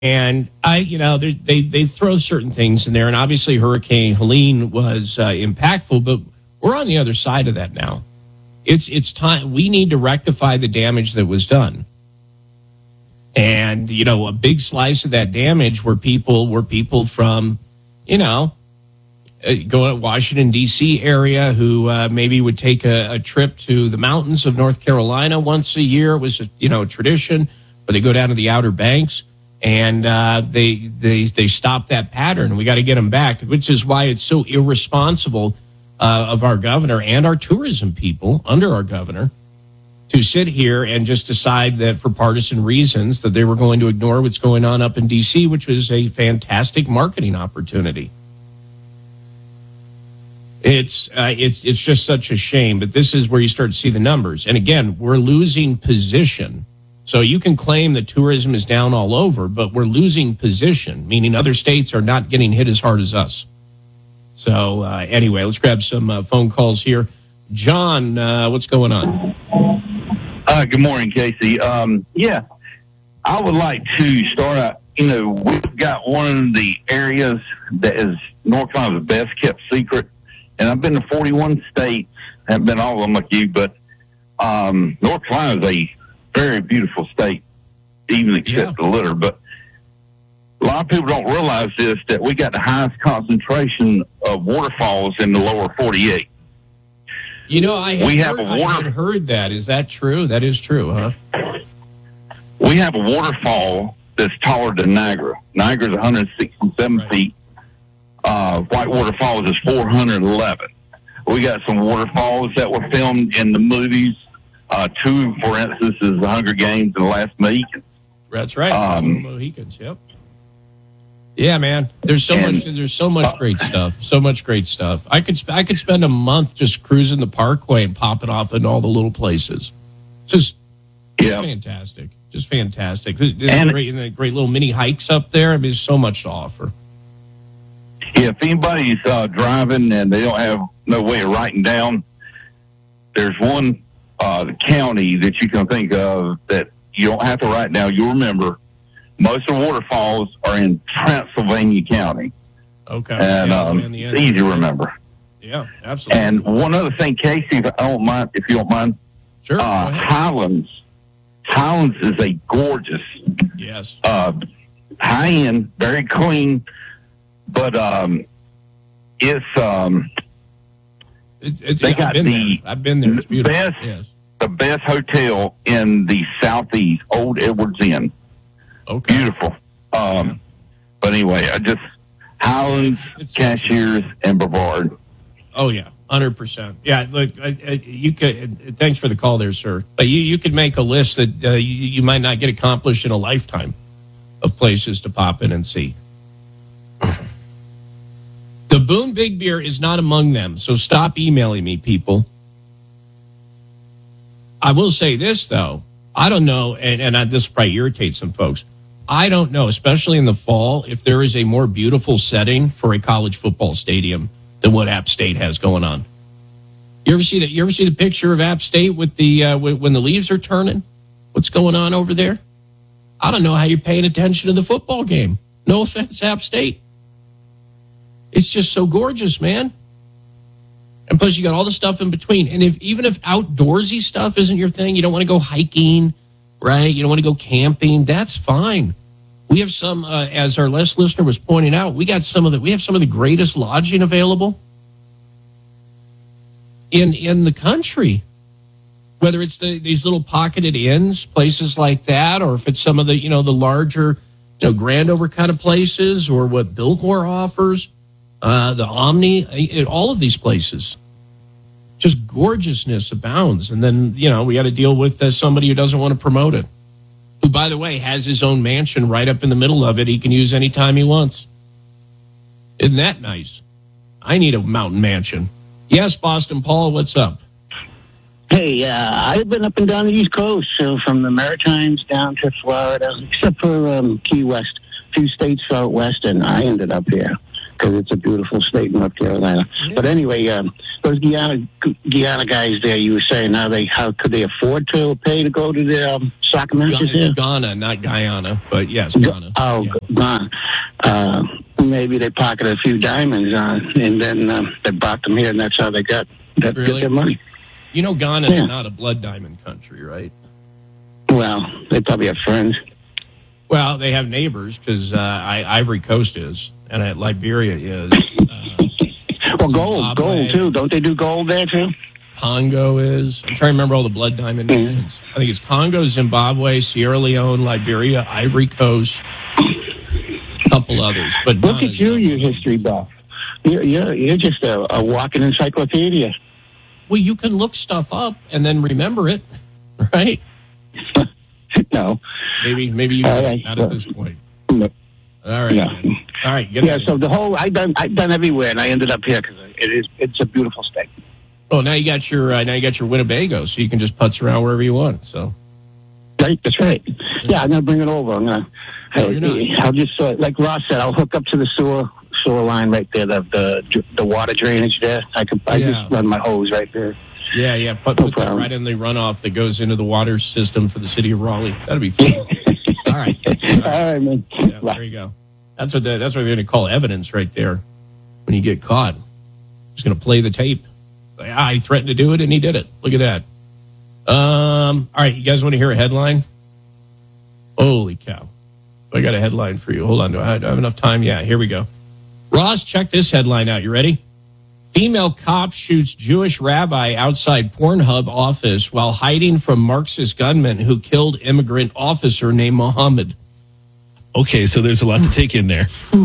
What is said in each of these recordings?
And they throw certain things in there, and obviously Hurricane Helene was impactful, but we're on the other side of that now. It's time. We need to rectify the damage that was done. And, a big slice of that damage were people from, going to Washington, D.C. area who maybe would take a trip to the mountains of North Carolina once a year. It was, a tradition where they go down to the Outer Banks, and they stop that pattern. We got to get them back, which is why it's so irresponsible of our governor and our tourism people under our governor to sit here and just decide that for partisan reasons that they were going to ignore what's going on up in D.C., which was a fantastic marketing opportunity. It's just such a shame, but this is where you start to see the numbers. And again, we're losing position. So you can claim that tourism is down all over, but we're losing position, meaning other states are not getting hit as hard as us. So anyway, let's grab some phone calls here. John, what's going on? Good morning, Casey. I would like to start out. We've got one of the areas that is North Carolina's best kept secret, and I've been to 41 states. Haven't been all of them like you, but North Carolina is a very beautiful state, even except the litter. But a lot of people don't realize this, that we got the highest concentration of waterfalls in the lower 48. I had heard that. Is that true? That is true, huh? We have a waterfall that's taller than Niagara. Niagara is 167 feet. Whitewater Falls is 411. We got some waterfalls that were filmed in the movies. Two, for instance, is The Hunger Games and The Last Mohicans. That's right. Mohicans, yep. Yeah, man. There's so much great stuff. So much great stuff. I could spend a month just cruising the Parkway and popping off into all the little places. Just fantastic. Just fantastic. And great little mini hikes up there. I mean, there's so much to offer. Yeah, if anybody's driving and they don't have no way of writing down, there's one county that you can think of that you don't have to write down. You'll remember. Most of the waterfalls are in Transylvania County. Okay. And it's easy to remember. Yeah, absolutely. And one other thing, Casey, if you don't mind. Sure. Highlands. Highlands is a gorgeous. Yes. High-end, very clean, but it's they got I've been there. It's beautiful. The best hotel in the Southeast, Old Edwards Inn. Okay. Beautiful. But anyway, Highlands, Cashiers, and Brevard. Oh yeah, 100%. Yeah, look, you could. Thanks for the call, there, sir. But you could make a list that you might not get accomplished in a lifetime of places to pop in and see. The Boone Big Beer is not among them, so stop emailing me, people. I will say this though, I don't know, and this probably irritates some folks. I don't know, especially in the fall, if there is a more beautiful setting for a college football stadium than what App State has going on. You ever see that? You ever see the picture of App State with the when the leaves are turning? What's going on over there? I don't know how you're paying attention to the football game. No offense, App State. It's just so gorgeous, man. And plus, you got all the stuff in between. And even if outdoorsy stuff isn't your thing, you don't want to go hiking, right? You don't want to go camping. That's fine. We have some, as our last listener was pointing out, we have some of the greatest lodging available in the country. Whether it's these little pocketed inns, places like that, or if it's some of the the larger Grandover kind of places, or what Biltmore offers, the Omni, all of these places. Just gorgeousness abounds. And then, we got to deal with somebody who doesn't want to promote it. Who, by the way, has his own mansion right up in the middle of it. He can use anytime he wants. Isn't that nice? I need a mountain mansion. Yes, Boston Paul, what's up? Hey, I've been up and down the East Coast, so from the Maritimes down to Florida, except for Key West, a few states out west, and I ended up here because it's a beautiful state, North Carolina. Yeah. But anyway, those Guyana guys there, you were saying, how could they afford to pay to go to their soccer matches there? Ghana, not Guyana, but yes, Ghana. Ghana. Maybe they pocketed a few diamonds and then they brought them here, and that's how they got their money. You know, Ghana's not a blood diamond country, right? Well, they probably have friends. Well, they have neighbors because Ivory Coast is, and Liberia is. Well, gold too. Don't they do gold there too? Congo is. I'm trying to remember all the blood diamond nations. I think it's Congo, Zimbabwe, Sierra Leone, Liberia, Ivory Coast, a couple others. But look at you history buff. You're just a walking encyclopedia. Well, you can look stuff up and then remember it, right? No. Maybe you not at this point. No. All right. No. All right. So the whole I've done everywhere, and I ended up here because it's a beautiful state. Oh, now you got your Winnebago, so you can just putz around wherever you want. So. Right. That's right. Yeah, I'm gonna bring it over. I'll just like Ross said, I'll hook up to the sewer line right there, the water drainage there. I just run my hose right there. Yeah. Put that right in the runoff that goes into the water system for the city of Raleigh. That'd be fun. All right, man. Yeah, there you go. That's what they're going to call evidence right there. When you get caught, he's going to play the tape. Like, he threatened to do it, and he did it. Look at that. All right, you guys want to hear a headline? Holy cow! I got a headline for you. Hold on, do I have enough time? Yeah, here we go. Ross, check this headline out. You ready? Female cop shoots Jewish rabbi outside Pornhub office while hiding from Marxist gunman who killed immigrant officer named Mohammed. Okay, so there's a lot to take in there.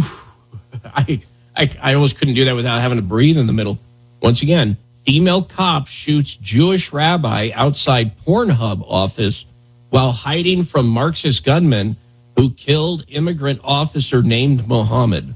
I almost couldn't do that without having to breathe in the middle. Once again, female cop shoots Jewish rabbi outside Pornhub office while hiding from Marxist gunman who killed immigrant officer named Mohammed.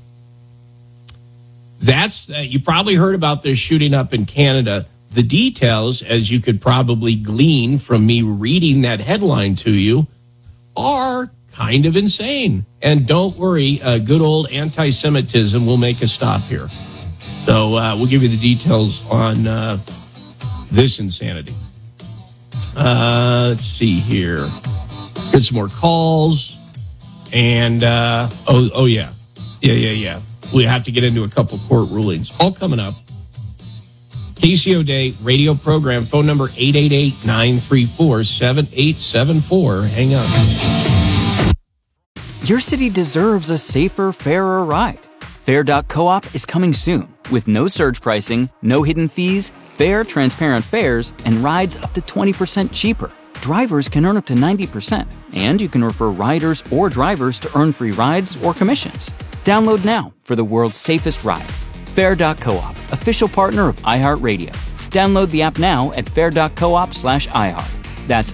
You probably heard about this shooting up in Canada. The details, as you could probably glean from me reading that headline to you, are kind of insane. And don't worry, good old anti-Semitism will make a stop here. So we'll give you the details on this insanity. Let's see here. Get some more calls. And, yeah. We have to get into a couple court rulings. All coming up. KCO Day radio program, phone number 888-934-7874. Hang on. Your city deserves a safer, fairer ride. Fair.coop is coming soon with no surge pricing, no hidden fees, fair, transparent fares, and rides up to 20% cheaper. Drivers can earn up to 90%, and you can refer riders or drivers to earn free rides or commissions. Download now for the world's safest ride. Fair.coop, official partner of iHeartRadio. Download the app now at fair.coop/iHeart. That's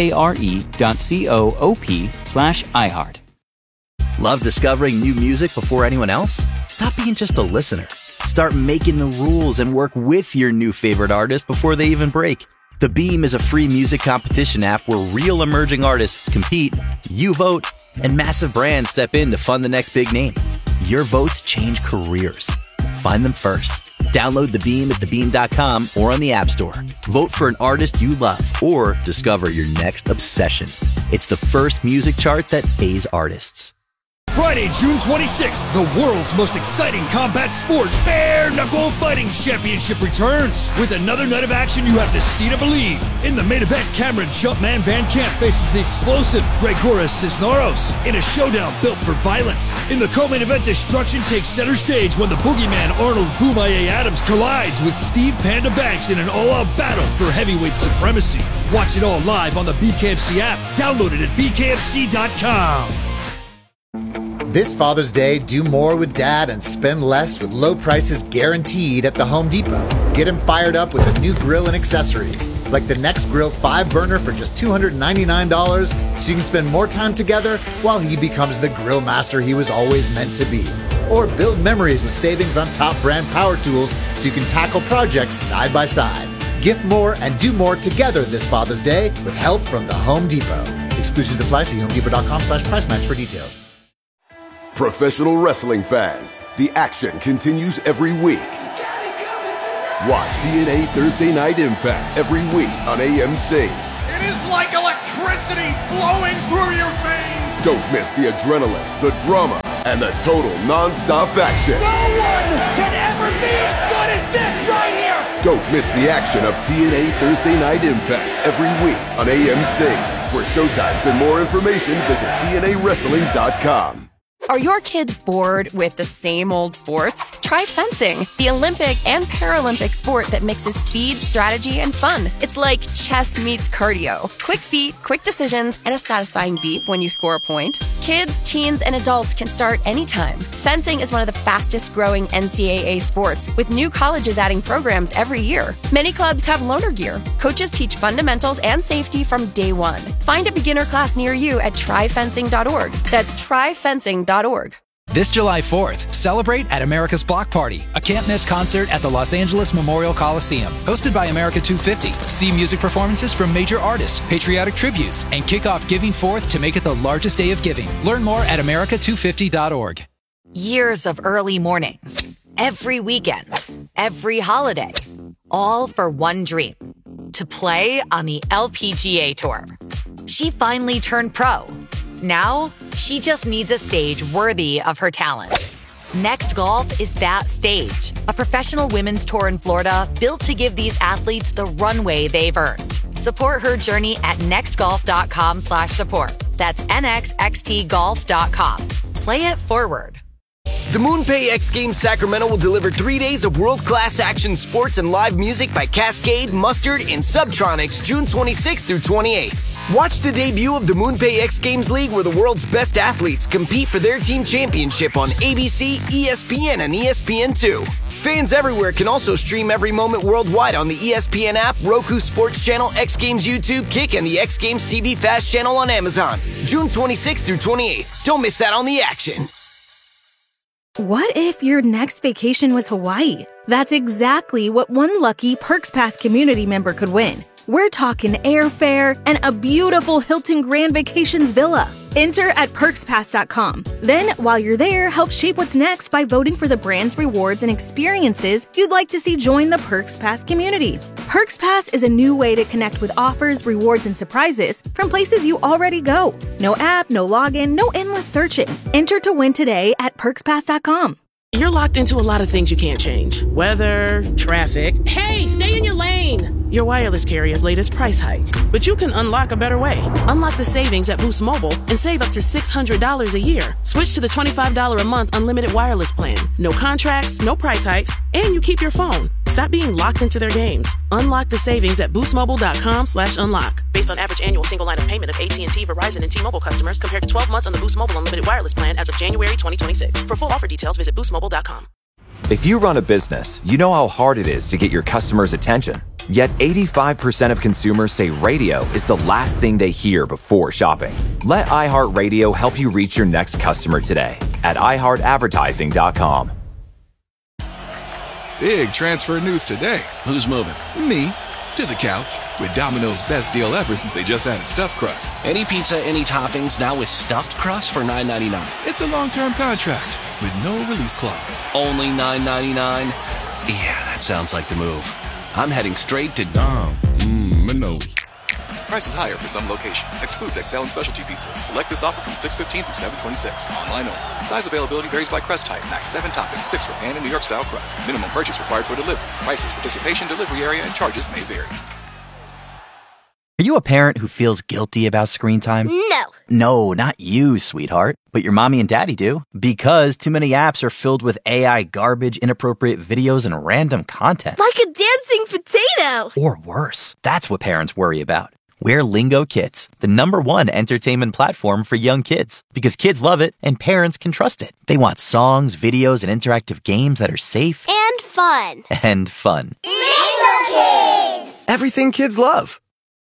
FARE.coop/iHeart. Love discovering new music before anyone else? Stop being just a listener. Start making the rules and work with your new favorite artist before they even break. The Beam is a free music competition app where real emerging artists compete, you vote, and massive brands step in to fund the next big name. Your votes change careers. Find them first. Download The Beam at thebeam.com or on the App Store. Vote for an artist you love or discover your next obsession. It's the first music chart that pays artists. Friday, June 26th, the world's most exciting combat sport, Bare Knuckle Fighting Championship returns. With another night of action you have to see to believe. In the main event, Cameron Jumpman Van Camp faces the explosive Gregoras Cisneros in a showdown built for violence. In the co-main event, destruction takes center stage when the boogeyman Arnold Boomaye Adams collides with Steve Panda Banks in an all-out battle for heavyweight supremacy. Watch it all live on the BKFC app. Download it at bkfc.com. This Father's Day, do more with Dad and spend less with low prices guaranteed at the Home Depot. Get him fired up with a new grill and accessories, like the Next Grill 5-burner for just $299, so you can spend more time together while he becomes the grill master he was always meant to be. Or build memories with savings on top brand power tools so you can tackle projects side by side. Gift more and do more together this Father's Day with help from the Home Depot. Exclusions apply. See homedepot.com/price match for details. Professional wrestling fans, the action continues every week. Watch TNA Thursday Night Impact every week on AMC. It is like electricity! electricity flowing through your veins. Don't miss the adrenaline, the drama, and the total non-stop action. No one can ever be as good as this right here. Don't miss the action of TNA Thursday Night Impact every week on AMC. For showtimes and more information, visit TNAWrestling.com. Are your kids bored with the same old sports? Try fencing, the Olympic and Paralympic sport that mixes speed, strategy, and fun. It's like chess meets cardio. Quick feet, quick decisions, and a satisfying beep when you score a point. Kids, teens, and adults can start anytime. Fencing is one of the fastest growing NCAA sports, with new colleges adding programs every year. Many clubs have loaner gear. Coaches teach fundamentals and safety from day one. Find a beginner class near you at tryfencing.org. That's tryfencing.org. This July 4th, celebrate at America's Block Party, a can't-miss concert at the Los Angeles Memorial Coliseum. Hosted by America 250. See music performances from major artists, patriotic tributes, and kick off Giving 4th to make it the largest day of giving. Learn more at america250.org. Years of early mornings, every weekend, every holiday, all for one dream, to play on the LPGA Tour. She finally turned pro. Now, she just needs a stage worthy of her talent. Next Golf is that stage. A professional women's tour in Florida built to give these athletes the runway they've earned. Support her journey at nextgolf.com/support. That's nxxtgolf.com. Play it forward. The MoonPay X Games Sacramento will deliver 3 days of world-class action sports and live music by Cascade, Mustard, and Subtronics June 26th through 28th. Watch the debut of the MoonPay X Games League, where the world's best athletes compete for their team championship on ABC, ESPN, and ESPN2. Fans everywhere can also stream every moment worldwide on the ESPN app, Roku Sports Channel, X Games YouTube, Kick, and the X Games TV Fast channel on Amazon. June 26th through 28th. Don't miss out on the action. What if your next vacation was Hawaii? That's exactly what one lucky Perks Pass community member could win. We're talking airfare and a beautiful Hilton Grand Vacations villa. Enter at PerksPass.com. Then, while you're there, help shape what's next by voting for the brands, rewards, and experiences you'd like to see join the Perks Pass community. Perks Pass is a new way to connect with offers, rewards, and surprises from places you already go. No app, no login, no endless searching. Enter to win today at PerksPass.com. You're locked into a lot of things you can't change. Weather, traffic. Hey, stay in your lane! Your wireless carrier's latest price hike. But you can unlock a better way. Unlock the savings at Boost Mobile and save up to $600 a year. Switch to the $25 a month unlimited wireless plan. No contracts, no price hikes, and you keep your phone. Stop being locked into their games. Unlock the savings at boostmobile.com/unlock. Based on average annual single line of payment of AT&T, Verizon, and T-Mobile customers compared to 12 months on the Boost Mobile unlimited wireless plan as of January 2026. For full offer details, visit boostmobile.com. If you run a business, you know how hard it is to get your customers' attention. Yet 85% of consumers say radio is the last thing they hear before shopping. Let iHeartRadio help you reach your next customer today at iHeartAdvertising.com. Big transfer news today. Who's moving? Me. To the couch. With Domino's best deal ever since they just added stuffed crust. Any pizza, any toppings, now with stuffed crust for $9.99. It's a long-term contract with no release clause. Only $9.99? Yeah, that sounds like the move. I'm heading straight to Domino's. Price is higher for some locations. Excludes XL and specialty pizzas. Select this offer from 6/15 through 7/26. Online only. Size availability varies by crust type. Max 7 toppings, 6 for pan and New York style crust. Minimum purchase required for delivery. Prices, participation, delivery area, and charges may vary. Are you a parent who feels guilty about screen time? No. No, not you, sweetheart. But your mommy and daddy do. Because too many apps are filled with AI garbage, inappropriate videos, and random content. Like a dancing potato. Or worse. That's what parents worry about. We're Lingo Kids, the #1 entertainment platform for young kids. Because kids love it and parents can trust it. They want songs, videos, and interactive games that are safe. And fun. And fun. Lingo Kids! Everything kids love.